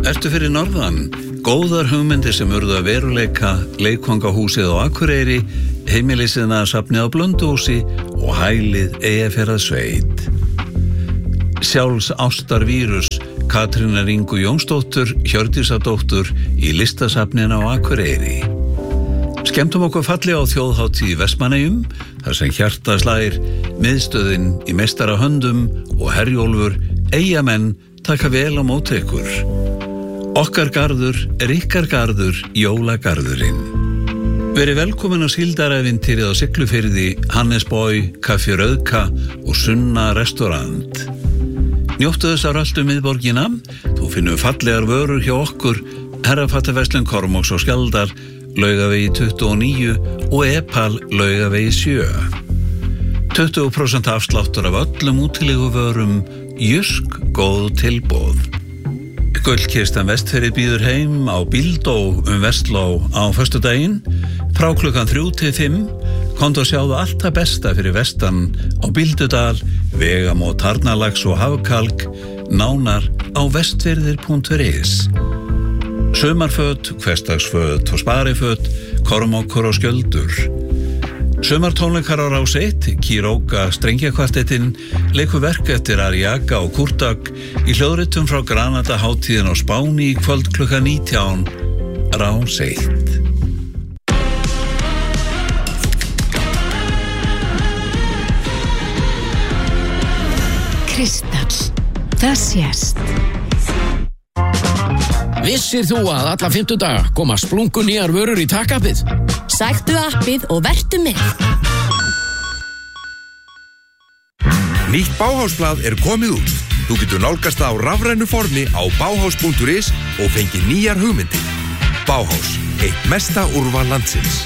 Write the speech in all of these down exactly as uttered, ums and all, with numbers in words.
Ertu fyrir norðan? Góðar hugmyndir sem urðu að veruleika, leikvangahúsið á Akureyri, heimilisina safnið á Blönduósi og hælið Eyjafjarðarsveit. Sjálfs ástarvírus Katrínar Ingu Jónsdóttur, Hjördísadóttur í listasafninu á Akureyri. Skemmtum okkur falli á þjóðhátíð í Vestmannaeyjum, þar sem hjartaslagir, miðstöðin í meistarahöndum og Herjólfur, Eyjamenn taka vel á móti ykkur. Okkar garður er ykkar garður, jólagarðurinn. Verið velkomin á síldarævintýrið á Siglufirði, Hannesbói, Kaffi Rauðka og Sunna restaurant. Njóttu þess að röltu miðborgina, þú finnur fallegar vörur hjá okkur, Herrafattaverslun Kormáks og Skjaldar, Laugavegi tuttugu og níu og Epal Laugavegi sjö. tuttugu prósent afsláttur af öllum útileguvörum, Jysk góð tilboð. Gullkistan Vestfirði býður heim á Bíldó um Vestló á föstudaginn, frá klukkan þrjú til fimm, komdu að sjáðu allt það besta fyrir vestan á Bíldudal, vegamót Arnarlax og Hafkalk, nánar á vestfirðir punktur is. Sumarföt, hversdagsföt og spariföt, Kormákur og Skjöldur. Sumartónleikar á Rás eitt, Kíróka strengjakvartettinn, leikur verk eftir Ariaka og Kurtak í hljóðritum frá Granada hátíðin á Spáni í kvöld klukkan nítján, Rás eitt. Kristall, það sést. Vissir þú að alla fimmtudaga koma splungu nýjar vörur í takkapið? Sæktu appið og vertu með. Nýtt Bauhausblað er komið út. Þú getur nálgast það á rafrænu formi á bauhaus punktur is og fengi nýjar hugmyndir. Bauhaus, eitt mesta úrval landsins.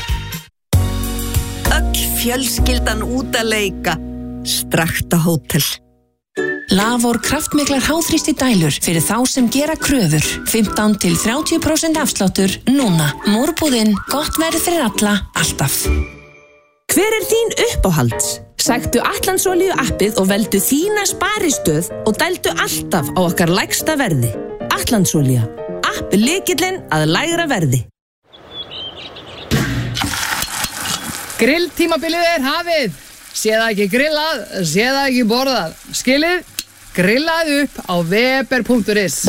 Öll fjölskyldan út að leika. Strakta hótel. Lavor kraftmiklar háþrýsti dælur fyrir þá sem gera kröfur. fimmtán til þrjátíu prósent afsláttur núna. Mórbúðinn, gott verð fyrir alla, alltaf. Hver er þín uppáhalds? Sæktu Atlandsolíu appið og veldu þína sparistöð og dældu alltaf á okkar lægsta verði. Atlandsolía. App lykillinn að lægra verði. Grilltímabilið er hafið. Sé það ekki grillað, sé það ekki borðað. Skilið? Grillað upp á weber punktur is.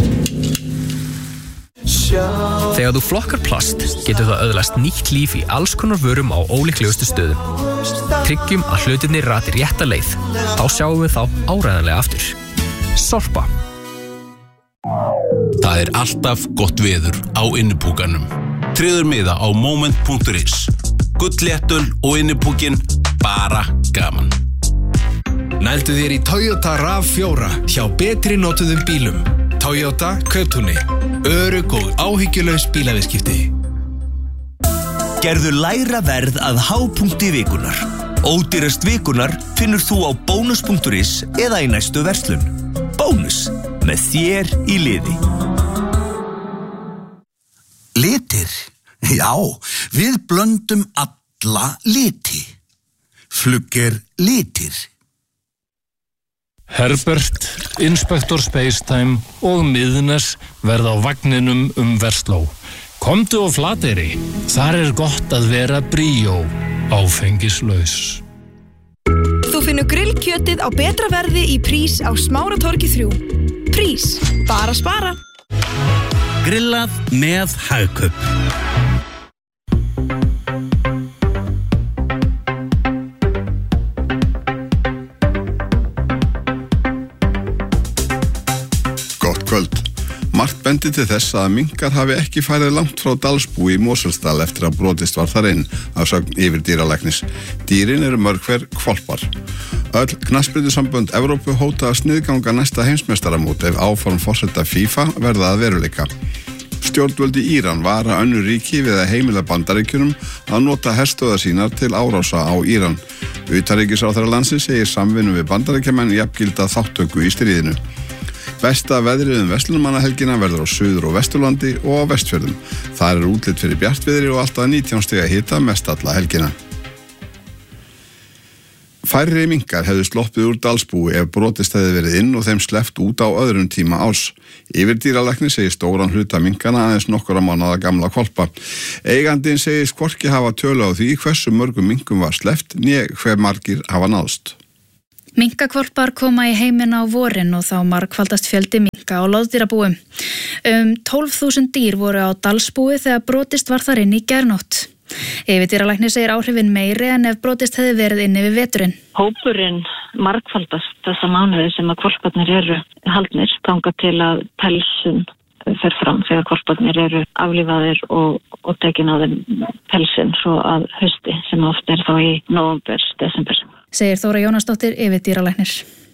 Þegar þú flokkar plast, getur það öðlast nýtt líf í alls konar vörum á ólíklegustu stöðum. Tryggjum að hlutirnir rati rétta leið. Þá sjáum við þá áreiðanlega aftur. Sorpa. Það er alltaf gott veður á innipúkanum. Tryggður miða á moment punktur is. Gullléttul og innipúkin, bara gaman. Nældu þér í Toyota RAV fjóra hjá betri notuðum bílum. Toyota Kauptúni. Örugg og áhyggjulaus bílaviðskipti. Gerðu lægra verð að hápunkti vikunar. Ódýrast vikunar finnur þú á bónus punktur is eða í næstu verslun. Bónus, með þér í liði. Litir? Já, við blöndum alla liti. Flugger litir. Herbert, Inspektor Spacetime og Miðnes verða á vagninum um Versló. Komdu á Flateyri. Þar er gott að vera bríó, áfengislaus. Þú finnur grillkjötið á betra verði í Prís á Smáratorgi þrjú. Prís, bara spara. Grillað með Hagkaup. Kvöld. Margt bendi til þess að minkar hafi ekki farið langt frá Dalsbúi í Mosfellsdal eftir að brotist var þar inn, að sögn yfirdýralæknis. Dýrin eru mörg hver hvolpar. Öll knattspyrnusambönd Evrópu hóta að sniðganga næsta heimsmeistaramót ef áform forseta FIFA verða að veruleika. Stjórnvöld í Íran vara önnur ríki við að heimila Bandaríkjunum að nota herstöðvar sínar til árása á Íran. Utanríkisráðherra landsins segir samvinnu við Bandaríkjamenn jafngilda þáttöku í stríðinu. Besta veðrið um verslunarmannahelgina verður á Suður- og Vesturlandi og á Vestfjörðum. Þar er útlit fyrir bjartviðri og allt að nítján stiga hita mest alla helgina. Færri minkar hefðu sloppið úr Dalsbúi ef brotist hefði verið inn og þeim sleppt út á öðrum tíma árs. Yfirdýralæknir segir stóran hluta minkana aðeins nokkura mánaða gamla hvolpa. Eigandinn segir hvorki hafa tölu á því hversu mörgum minkum var sleppt né hver margir hafa náðst. Minkakvolpar koma í heiminn á vorin og þá margfaldast fjöldi minka á loðdýrabúum. Um tólf þúsund dýr voru á Dalsbúi þegar brotist var þar inn í gærnótt. Yfirdýralæknir segir áhrifin meiri en ef brotist hefði verið inni við veturinn. Hópurinn margfaldast þessa mánuði sem að hvolparnir eru haldnir, þangað til að pelsun fer fram þegar hvolparnir eru aflífaðir og, og tekin á þeim pelsin svo að hausti sem oft er þá í nóvember, desember. Segir Þóra Jónasdóttir yfirdýralæknir.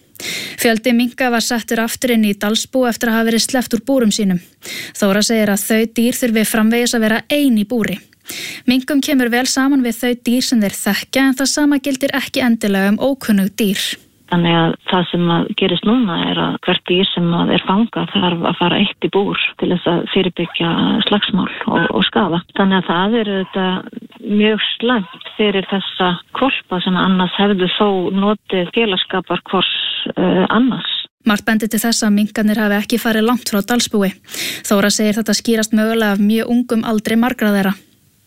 Fjöldi minka var settur aftur inn í Dalsbú eftir að hafa verið sleppt úr búrum sínum. Þóra segir að þau dýr þurfi framvegis að vera ein í búri. Minkum kemur vel saman við þau dýr sem þeir þekkja en það sama gildir ekki endilega um ókunnug dýr. Þannig að það sem að gerist núna er að hvert dýr sem að er fangað þarf að fara eitt í búr til þess að fyrirbyggja slagsmál og, og skaða. Þannig að það er þetta mjög slæmt fyrir þessa hvolpa sem annars hefðu þó notið félagsskapar hvors uh, annars. Margt bendir til þess að minkarnir hafi ekki farið langt frá Dalsbúi. Þóra segir þetta skýrast mögulega af mjög ungum aldri margra þeirra.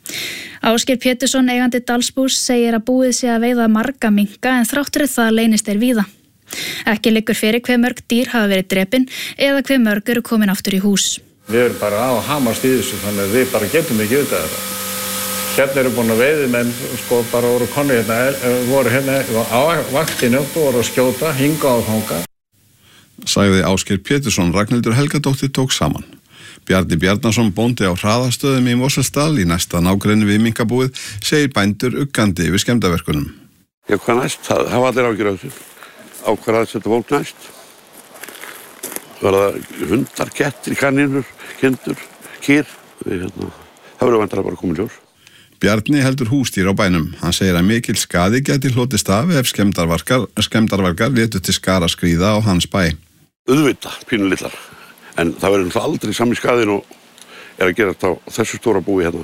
Ásgeir Pétursson, eigandi Dalsbús, segir að búið sé að veiða marga minka en þráttur það leynist þeir víða. Ekki liggur fyrir hve mörg dýr hafa verið drepin eða hve mörg eru komin aftur í hús. Við erum bara á hamast í þessu þannig að við bara getum ekki auðvitað þetta. Hérna eru búin að veiði menn sko bara voru konni hérna, voru hérna á vaktinu og voru að skjóta, hinga og þanga. Sagði Ásgeir Pétursson, Ragnhildur Helgadóttir tók saman. Bjarni Bjarnason, bóndi á hraðastöðum í Mosfellsdal í næsta nágrenni við minkabúið, segir bændur uggandi yfir skemmdarverkunum. Já, hvað næst? Það hafa allir ágjur á þessu. Á hvað að setja fólk næst? Var það hundar, kettir, kaninur, kindur, kýr? Hérna. Það verður vantilega bara komin ljós. Bjarni heldur húsdýr á bænum. Hann segir að mikil skaði geti hlotist af ef skemmdarvargar létu til skara skríða á hans bæ. Auðvitað, pínu litlar. En það verður náttúrulega aldrei sami skaðin og er að gera þetta á þessu stóra búi hérna.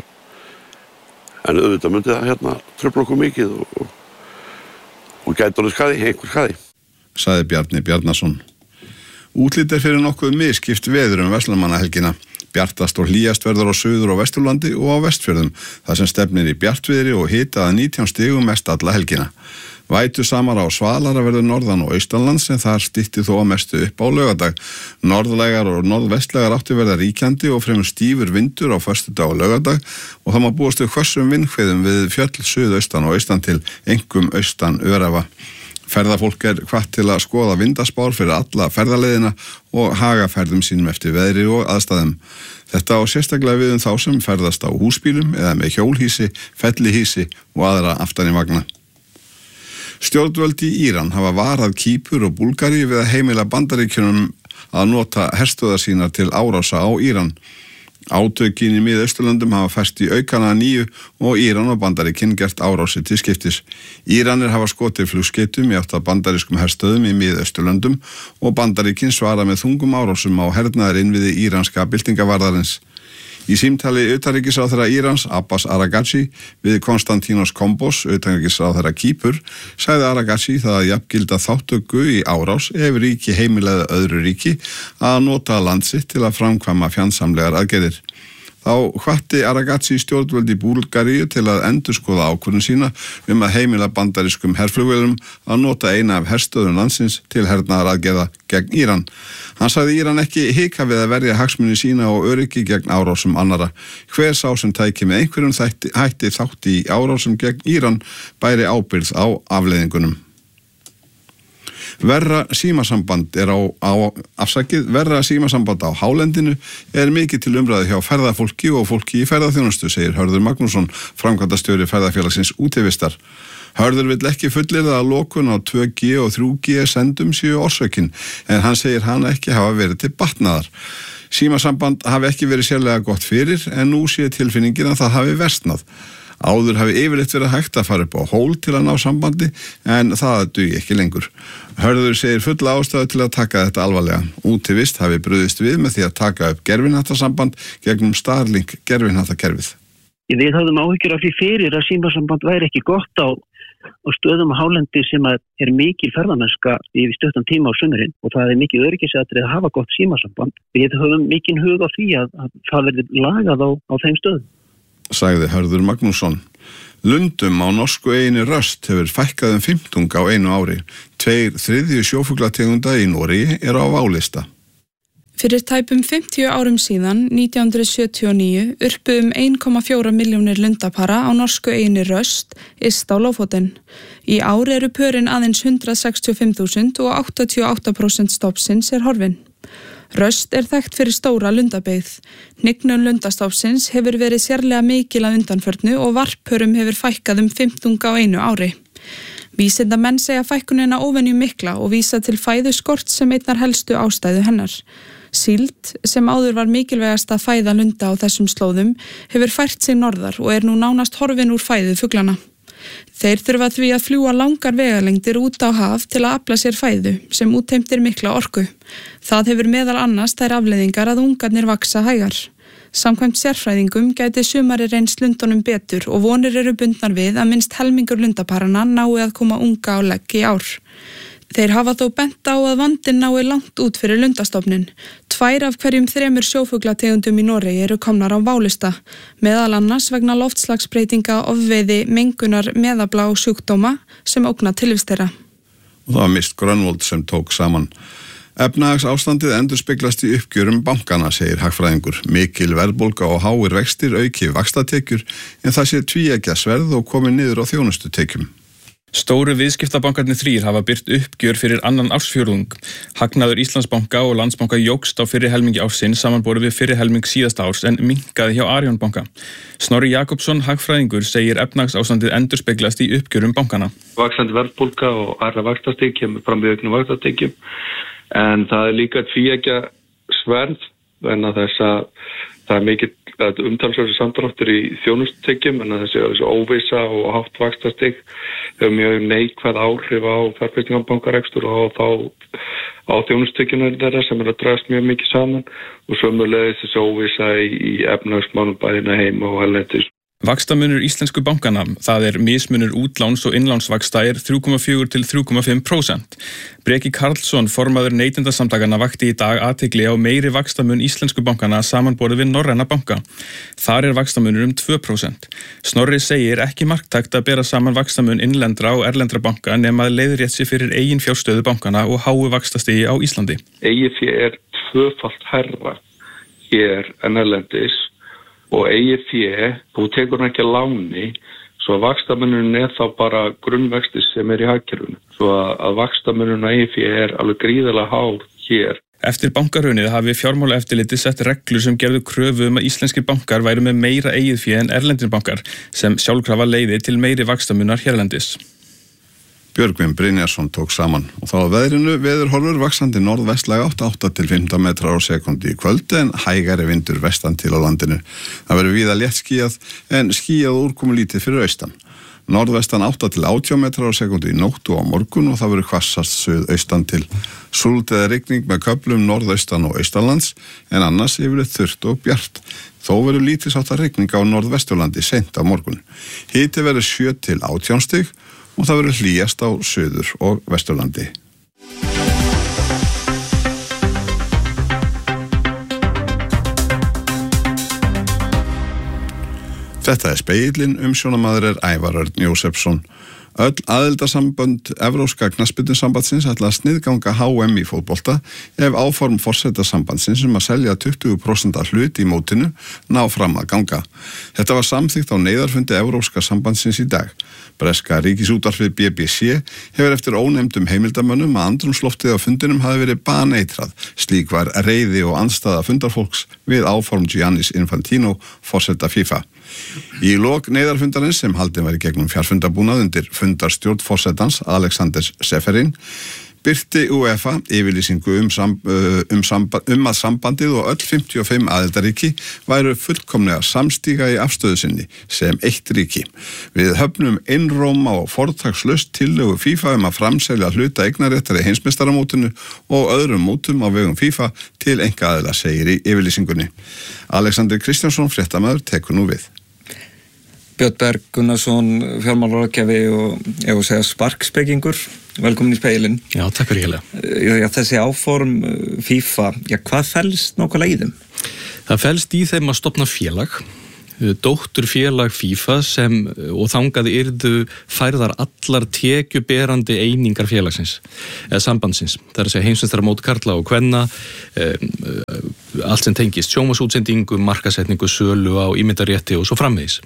En auðvitað myndi það hérna trufla okkur mikið og, og, og gæti orðið skaði, einhver skaði. Sagði Bjarni Bjarnason. Útlit er fyrir nokkuð misskipt veður um Verslunarmannahelgina. Bjartast og hlýjast verður á Suður- og Vesturlandi og á Vestfjörðum, þar sem stefnir í bjartviðri og hita að nítján stigum mest alla helgina. Vætu samar á Svalara verður norðan og austanlands en þar stytti þó að mestu upp á laugardag. Norðlægar og norðvestlægar átti verða ríkjandi og fremur stífur vindur á föstudag og laugardag og það má búast við hvössum vindhviðum við fjöll suðaustan og austan til einkum austan Öræfa. Ferðafólk er hvatt til að skoða vindaspár fyrir alla ferðaleiðina og haga ferðum sínum eftir veðri og aðstæðum. Þetta á sérstaklega við um þá sem ferðast á húsbílum eða með hjólhýsi, fellihýsi og aðra aftan í vagna. Stjórnvöld í Íran hafa varað Kýpur og Búlgaríu við að heimila Bandaríkjunum að nota herstöðar sínar til árása á Íran. Átökin í Mið-Austurlöndum hafa færst í aukana að nýju og Íran og Bandaríkin gert árási til skiptis. Íranir hafa skotið flugskeytum í átt að bandarískum herstöðum í Mið-Austurlöndum og Bandaríkin svara með þungum árásum á hernaðar innviði íranska byltingavarðarins. Í símtali utanríkisráðherra Írans, Abbas Aragacci, við Konstantínos Kombos, utanríkisráðherra Kýpur, sagði Aragacci það að jafngilda þáttöku í árás ef ríki heimilaði öðru ríki að nota land sitt til að framkvæma fjandsamlegar aðgerðir. Þá hvatti Aragacci stjórnvöld í Búlgaríu til að endurskoða ákvörðun sína um að heimila bandarískum herflugvélum að nota eina af herstöðum landsins til hernaðaraðgerða gegn Íran. Hann sagði Íran ekki hika við að verja hagsmuni sína og öryggi gegn árásum annara. Hver sá sem tæki með einhverjum þætti, hætti þátti í árásum gegn Íran bæri ábyrgð á afleiðingunum. Verra símasamband er á, á afsakið, verra símasamband á hálendinu er mikið til umræðu hjá ferðafólki og fólki í ferðaþjónustu, segir Hörður Magnússon, framkvæmdastjóri ferðafélagsins Útivistar. Hörður vill ekki fullyrða að lokun á tvö G og þrjú G sendum séu orsökin, en hann segir hana ekki hafa verið til batnaðar. Símasamband hafi ekki verið sérlega gott fyrir, en nú sé tilfinningin að það hafi versnað. Áður hafi yfirleitt verið hægt að fara upp á hól til að ná sambandi, en það dugi ekki lengur. Hörður segir fulla ástæðu til að taka þetta alvarlega. Útivist hafi brugðist við með því að taka upp gervihnattasamband gegnum Starlink gervihnatakerfið. Við höfðum áhyggjur af því fyrir að símasamband væri ekki gott á, á stöðum á hálendi sem er mikil ferðamennska í stuttan tíma á sumrin og það er mikið öryggisatriði að hafa gott símasamband. Við höfum mikinn hug á því að, að það verði lagað á, á þeim stöðum. Sagði Hörður Magnússon. Lundum á norsku eyjunni Røst hefur fækkað um fimmtung á einu ári. Tveir þriðju sjófuglategunda í Noregi eru á válista. Fyrir tæpum fimmtíu árum síðan, nítján hundruð sjötíu og níu, urpu um ein komma fjórar milljónir lundapara á norsku eyjunni Røst, yst á Lofoten. Í ár eru pörin aðeins hundrað sextíu og fimm þúsund og áttatíu og átta prósent stofnsins er horfin. Røst er þekkt fyrir stóra lundabyggð. Hnignun lundastofnsins hefur verið sérlega mikil að undanförnu og varppörum hefur fækkað um fimmtung á einu ári. Vísindamenn segja fækkunina óvenju mikla og vísa til fæðuskort sem einnar helstu ástæðu hennar. Síld, sem áður var mikilvægast að fæða lunda á þessum slóðum, hefur fært sig norðar og er nú nánast horfin úr fæðu fuglana. Þeir þurfa því að fljúga langar vegalengdir út á haf til að afla sér fæðu, sem útheimtir mikla orku. Það hefur meðal annars þær afleiðingar að ungarnir vaksa hægar. Samkvæmt sérfræðingum gæti sumari reynst lundunum betur og vonir eru bundnar við að minnst helmingur lundaparanna nái að koma unga á legg í ár. Þeir hafa þó bent á að vandinn nái langt út fyrir lundastofnin. Tvær af hverjum þremur sjófuglategundum í Noregi eru komnar á válista, meðal annars vegna loftslagsbreytinga, ofveiði, mengunar, meðabla og sjúkdóma sem ógna tilvist þeirra. Og það var Mist Grönvold sem tók saman. Efnahagsástandið endurspeglast í uppgjörum bankana, segir hagfræðingur. Mikil verðbólga og háir vextir auki vaxtatekjur en það sé tvíeggja sverð og komi niður á þjónustutekjum. Stóru viðskiptabankarnir þrír hafa birt uppgjör fyrir annan ársfjórðung. Hagnaður Íslandsbanka og Landsbanka jókst á fyrri helmingi ársins samanborið við fyrri helming síðasta árs en minnkaði hjá Arion banka. Snorri Jakobsson, hagfræðingur, segir efnahagsástandið endurspeglast í uppgjörum bankana. Vaxandi verðbólga og hærra vaxtastig kemur fram við auknum vaxtastigum en það er líka tvíeggja sverð en að þess að það er mikið umtalsverður samdráttur í þjónustutekjum en að þessi, þessi óvissa og hátt vaxtastig hefur mjög neikvæð áhrif á fjárfestingarbankarekstur og þá á þjónustutekjunum þeirra sem er að dragast mjög mikið saman og sömulegis þessi óvissa í, í efnahagsmálum bæðina heima og erlendis. Vaxtamunur íslensku bankana, það er mismunur útláns og innlánsvaxta er þrjú komma fjögur til þrjú komma fimm prósent. Breki Karlsson, formaður neytendasamtakana, vakti í dag athygli á meiri vaxtamun íslensku bankana samanborið við norræna banka. Þar er vaxtamunur um tvö prósent. Snorri segir ekki marktækt að bera saman vaxtamun innlendra og erlendra banka nema að leiðrétt sér fyrir eigin fjárstöðu bankana og háu vaxtastigi á Íslandi. Eigið fé er tvöfalt hærra hér en erlendis og eigið fé, þú tekur hann ekki að láni, svo að vaxtamunurinn er þá bara grunnvextir sem er í hagkerfinu. Svo að, að vaxtamunurinn á eigið fé er alveg gríðarlega hár hér. Eftir bankahrunið hafi fjármálaeftirlitið sett reglur sem gerðu kröfu um að íslenskir bankar væru með meira eigið fé en erlendir bankar, sem sjálfkrafa leiði til meiri vaxtamunar hérlendis. Björgvin Brynjarsson tók saman og þá að veðrinu veðurhorfur vaxandi norðvestlæg átta átta til fimmtán metrar á sekundi í kvöldi en hægari vindur vestan til á landinu. Það verður víða létt skýjað en skýjað og úrkomu lítið fyrir austan. Norðvestan átta til átján metrar á sekundi í nótt og á morgun og það verður hvassast suðaustan til súld eða rigning með köflum norðaustan og austanlands en annars yfir þurrt og bjart. Þó verður lítið sáttar rigning á norðvesturlandi seint á morgun. Hiti verður sjö til átján stig og það verður hlýjast á suður og vesturlandi. Þetta er Spegillinn, umsjónamaður er Ævar Örn Jósefsson. Öll aðildarsambönd Evrópska knattspyrnusambandsins ætla að sniðganga H M í fótbolta ef áform forsetasambandsins um að selja tuttugu prósent af hlut í mótinu ná fram að ganga. Þetta var samþykkt á neyðarfundi Evrópska sambandsins í dag. Breska ríkisútvarpið B B C hefur eftir ónefndum heimildamönnum að andrúmsloftið á fundinum hafi verið baneitrað. Slík var reiði og andstaða fundarfólks við áform Giannis Infantino, forseta FIFA. Í lok neyðarfundarins sem haldin var í gegnum fjarfundabúnað undir fundarstjórn forsetans Alexander Seferin birti UEFA yfirlýsingu um, sam, um, samba, um að sambandið og öll fimmtíu og fimm aðildarríki væru fullkomlega samstíga í afstöðu sinni sem eitt ríki. Við höfnum einróma og fortakslaust tillögu FIFA um að framselja hluta eignaréttar í heimsmeistaramótinu og öðrum mótum á vegum FIFA til einkaaðila, segir í yfirlýsingunni. Alexander Kristjánsson, fréttamaður, tekur nú við. Björn Berg Gunnarsson, fjármálaráðgjafi og ég vil segja sparkspekingur. Velkomin í speilin. Já, takk fyrir hérlega. Já, þessi áform FIFA, já, hvað felst nákvæmlega í þeim? Það felst í þeim að stofna félag, dótturfélag FIFA sem, og þangað yrðu færðar allar tekjuberandi einingar félagsins, eða sambandsins. Það er að segja heimsmeistaramót karla og kvenna, um, allt sem tengist sjónvarpsútsendingu, markaðssetningu, sölu á ímyndarétti og svo framvegis.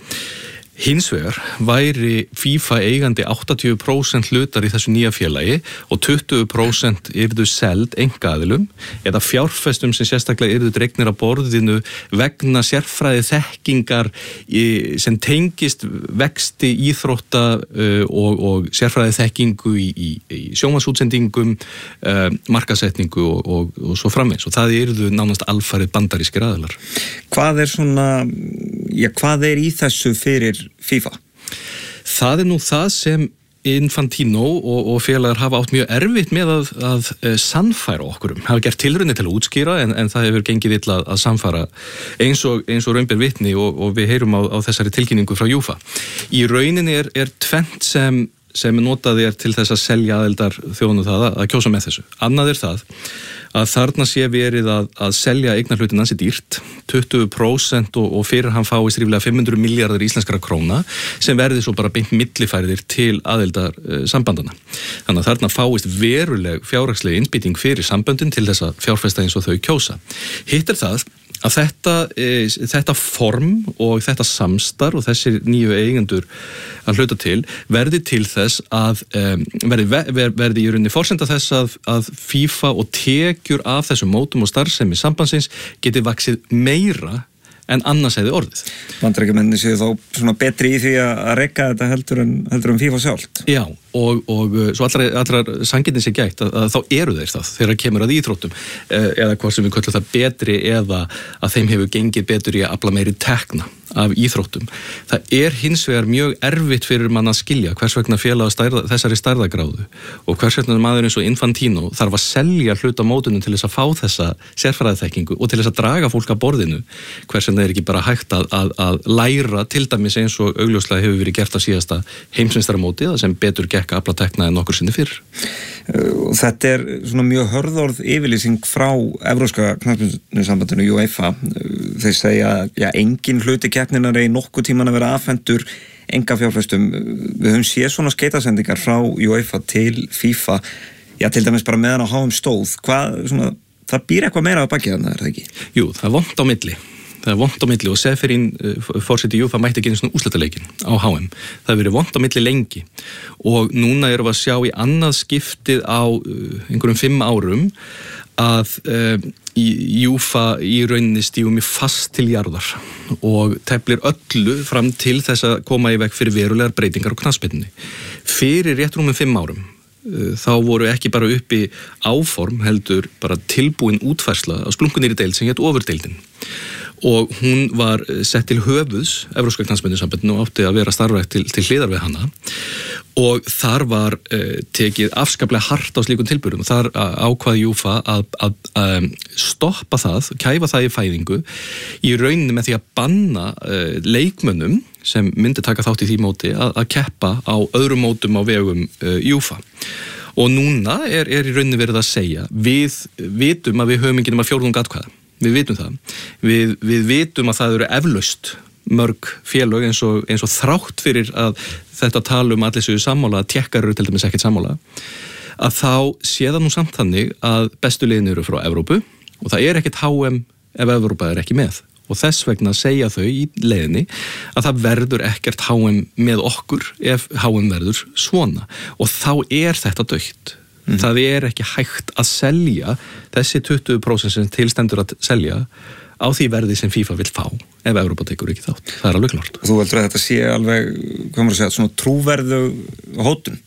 Hins vegar væri FIFA eigandi áttatíu prósent hlutar í þessu nýja félagi og tuttugu prósent yrðu seld einkaaðilum eða fjárfestum sem sérstaklega yrðu dregnir að borðinu vegna sérfræði þekkingar sem tengist vexti íþrótta og, og sérfræði þekkingu í, í, í sjónvarpsútsendingum, markaðssetningu og, og, og svo framvegis og það yrðu nánast alfarið bandarískir aðilar. Hvað er svona, já, hvað er í þessu fyrir FIFA? Það er nú það sem Infantino og, og félagar hafa átt mjög erfitt með að, að, að sannfæra okkur um. Hafa gert tilraunir til að útskýra en, en það hefur gengið illa að, að sannfæra eins og, eins og raun ber vitni og, og við heyrum á, á þessari tilkynningu frá UEFA. Í rauninni er, er tvennt sem, sem notaði er til þess að selja aðildar þjóðunum það að, að kjósa með þessu. Annað er það að þarna sé verið að, að selja eignarhlutin ansi dýrt, tuttugu prósent og, og fyrir hann fáist ríflega fimm hundruð milljarðar íslenskra króna sem verði svo bara beint millifærðir til aðildar uh, sambandana. Þannig að þarna fáist veruleg fjárhagsleg innspýting fyrir samböndin til þess að fjárfesta eins og þau kjósa. Hitt er það að þetta, e, þetta form og þetta samstar og þessir nýju eigendur að hluta til verði til þess að e, verði, ver, verði í rauninni forsenda þess að, að FIFA og tekjur af þessum mótum og starfsemi sambandsins geti vaxið meira en annars hefði orðið. Bandaríkjamenn séu þá svona betri í því að rekka þetta heldur en, heldur en FIFA sjálft. Já, og, og svo allra, allra sanngirni sé gætt að, að þá eru þeir það þegar kemur að íþróttum eða hvað sem við köllum það betri eða að þeim hefur gengið betur í að afla meiri tekna af íþróttum. Það er hins vegar mjög erfitt fyrir mann að skilja hvers vegna félag stærða, þessari stærðagráðu og hvers vegna maður eins og Infantino þarf að selja hluta mótunum til þess að fá þessa sérfræðiþekkingu og til þess að draga fólk að borðinu hvers vegna er ekki bara hægt að, að, að læra til dæmis eins og augljóslega hefur verið gert á síðasta heimsmeistaramóti sem betur gekk að afla tekna en nokkur sinni fyrr. Þetta er svona mjög hörðorð yfirlýsing frá Evrópska knattspyrnusambandinu UEFA. Þeir segja að engin hluti keppninar eigi nokkuð tíman að vera afhentur einkafjárfestum. Við höfum séð svona skeytasendingar frá UEFA til FIFA, já til dæmis bara meðan á H M stóð. Hvað, svona, það býr eitthvað meira á baki þarna, er það ekki? Jú, það er vont á milli. Það er vont á milli og Seferin forseti UEFA mætti ekki einu svona úrslitaleikin á H M. Það hefur verið vont á milli lengi og núna erum við að sjá í annað skiptið á einhverjum fimm árum að uh, UEFA í rauninni stígum í fast til jarðar og teflir öllu fram til þess að koma í veg fyrir verulegar breytingar á knattspyrnunni. Fyrir rétt rúmum fimm árum uh, þá voru ekki bara uppi áform heldur bara tilbúin útfærsla á splunkunýri deild sem hét ofurdeildin. Og hún var sett til höfuðs Evrópska knattspyrnusambandinu og átti að vera starfrækt til, til hliðar við hana og þar var uh, tekið afskaplega hart á slíkum tilburðum og þar ákvað UEFA að, að, að stoppa það, kæfa það í fæðingu í rauninni með því að banna uh, leikmönnum sem myndi taka þátt í því móti að, að keppa á öðrum mótum á vegum uh, UEFA. Og núna er, er í rauninni verið að segja við vitum að við höfum ekki nema fjórðung atkvæða. Við vitum það. Við, við vitum að það eru eflaust mörg félög eins og, eins og þrátt fyrir að þetta tala um allir séu sammála, að tékkar eru til dæmis ekkert sammála, að þá sé það nú samt þannig að bestu liðin eru frá Evrópu og það er ekkert H M ef Evrópa er ekki með. Og þess vegna segja þau í leiðinni að það verður ekkert H M með okkur ef H M verður svona. Og þá er þetta dautt. Mm. Það er ekki hægt að selja þessi tuttugu prósent sem tilstendur að selja á því verði sem FIFA vil fá ef Evrópa tekur ekki þátt. Það er alveg klart. Þú heldur að þetta sé alveg, hvað maður að segja, svona trúverðu hótun?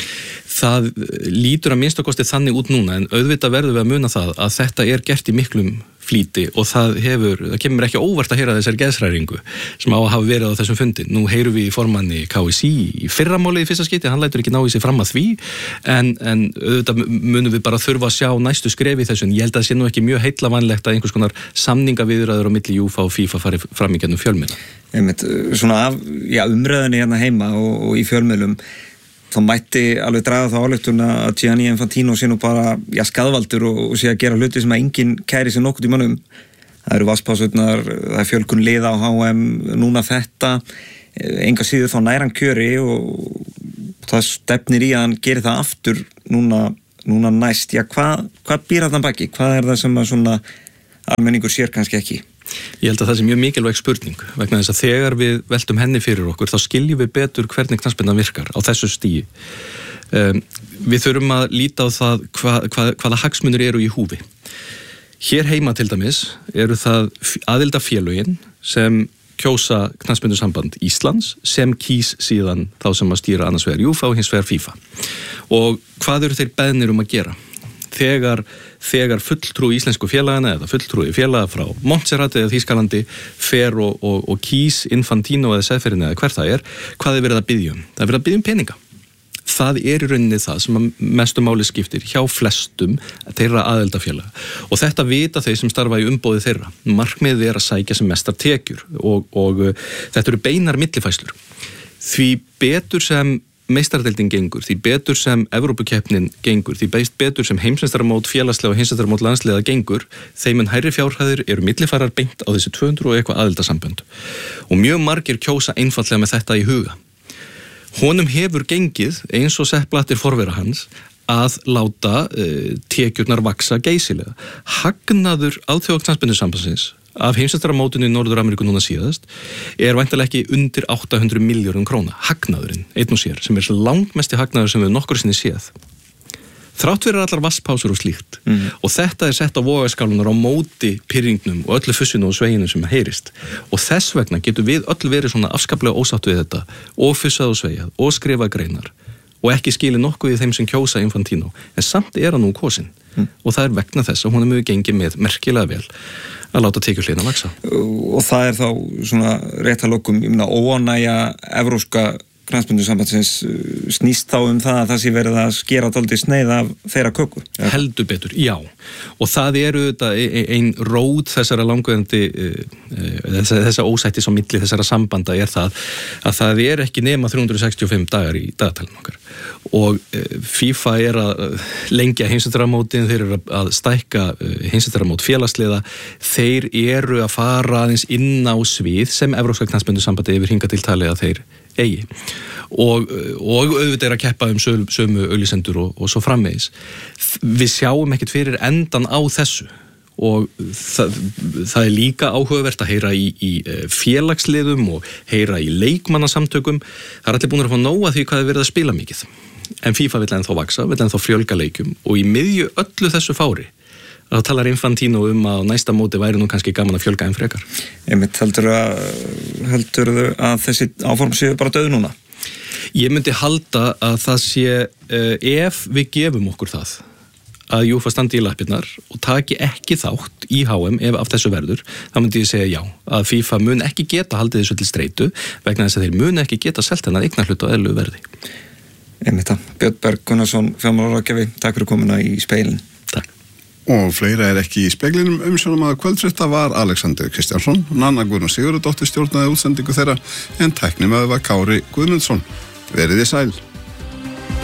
Það lítur að minnst okkosti þannig út núna en auðvitað verður við að muna það að þetta er gert í miklum flýti og það hefur, það kemur ekki óvart að heyra þessari geðshræringu sem á að hafa verið á þessum fundi. Nú heyrum við í formanni K S í í fyrramálið í fyrsta skipti, hann lætur ekki ná í sig fram að því en, en auðvitað munum við bara þurfa að sjá næstu skref í þessu en ég held að það sé nú ekki mjög heillavanlegt að einhvers konar samningaviðræður á milli UEFA og FIFA fari fram í gennum fjölmiðla. Einmitt, svona af, já, umræðinni hérna heima og, og í fjölmiðlum þá mætti alveg draga þá ályktun að Gianni Infantino sé nú bara já, skaðvaldur og, og sé að gera hluti sem að enginn kæri sér nokkuð í mannum. Það eru vasspásutnar, það er fjölgun liða á H M, núna þetta, enga síður þá næran kjöri og það stefnir í að hann gerir það aftur núna, núna næst. Já, hvað, hvað býr þarna baki? Hvað er það sem að svona almenningur sér kannski ekki? Ég held að það sé mjög mikilvæg spurning vegna þess að þegar við veltum henni fyrir okkur þá skiljum við betur hvernig knattspyrnan virkar á þessu stigi. Um, við þurfum að líta á það hva, hva, hvaða hagsmunir eru í húfi. Hér heima til dæmis eru það aðildafélögin sem kjósa knattspyrnusamband Íslands sem kýs síðan þá sem að stýra annars vegar UEFA og hins vegar FIFA. Og hvað eru þeir beðnir um að gera? Þegar, þegar fulltrú íslensku félagana eða fulltrúi félaga frá Montserrat eða Þýskalandi fer og, og, og kýs Infantino eða Seferin eða hver það er, hvað er verið að biðja um? Það er verið að biðja um peninga. Það er í rauninni það sem mestu máli skiptir hjá flestum þeirra aðildafélaga og þetta vita þeir sem starfa í umboði þeirra. Markmiðið er að sækja sem mestar tekjur og, og þetta eru beinar millifæslur. Því betur sem meistaradeildin gengur, því betur sem Evrópukeppnin gengur, því betur sem heimsmeistaramót félagslega og heimsmeistaramót landsliða gengur, þeim en hærri fjárhæðir eru millifarar beint á þessi tvö hundruð og eitthvað aðildasambönd. Og mjög margir kjósa einfallega með þetta í huga. Honum hefur gengið, eins og Sepp Blatter forvera hans, að láta uh, tekjurnar vaksa geysilega. Hagnaður Alþjóðaknattspyrnusambandsins af heimsmeistaramótinu í Norður-Ameríku núna síðast er væntanlega ekki undir átta hundruð milljörðum króna. Hagnaðurinn, einn og sér, sem er langmesti hagnaður sem við nokkur sinni séð. Þrátt fyrir allar vasspásur og slíkt. Mm. Og þetta er sett á vogarskálunar á móti pyrringnum og öllu fussinu og sveginu sem heyrist. Og þess vegna getur við öll verið svona afskaplega ósátt við þetta og fussað og svegjað og skrifað greinar og ekki skilið nokkuð í þeim sem kjósa Infantino. En samt er hann nú kosin. Mm. Og það er vegna þess að hún er mjög gengið með merkilega vel að láta tekjuhliðina vaksa. Og það er þá svona rétt að lokum, ég meina óánægja evrópska knattspyrnusambandsins snýst þá um það að það sé verið að skera dálítið sneið af þeirra köku. Ja. Heldur betur, já. Og það eru þetta ein rót þessara langveðandi þessa, þessa ósættis á milli þessara sambanda er það að það er ekki nema þrjú hundruð sextíu og fimm dagar í dagatalinu okkar. Og FIFA er að lengja heimsmeistaramótin, þeir eru að stækka heimsmeistaramót félagsliða, þeir eru að fara aðeins inn á svið sem Evrópska knattspyrnusambandi yfir hingað til talið að þeir eigi og, og auðvitað er að keppa um sömu, sömu auglýsendur og, og svo framvegis. Við sjáum ekkert fyrir endan á þessu og það, það er líka áhugavert að heyra í, í félagsliðum og heyra í leikmannasamtökum. Það er allir búin að fá nóg að því hvað er verið að spila mikið. En FIFA vill ennþá vaksa, vill ennþá fjölga leikjum og í miðju öllu þessu fári þá talar Infantino um að á næsta móti væri nú kannski gaman að fjölga enn frekar. Einmitt, heldur að, heldur að þessi áform séu bara döð núna? Ég myndi halda að það sé, ef við gefum okkur það, að UEFA standi í lappirnar og taki ekki þátt í H M ef af þessu verður, þá myndi ég segja já, að FIFA mun ekki geta haldið þessu til streitu vegna þess að þeir mun ekki geta selt hennar eignarhlut á eðlu verði. Einmitt það. Björn Berg Gunnarsson, fjármálaráðgjafi, takk fyrir komuna í speilin. Og fleira er ekki í speglinum. Umsjónum að kvöldfrétta var Alexander Kristjánsson, Nanna Guðrún Sigurðardóttir stjórnaði útsendingu þeirra en tæknimaður var Kári Guðmundsson. Verið þið sæl.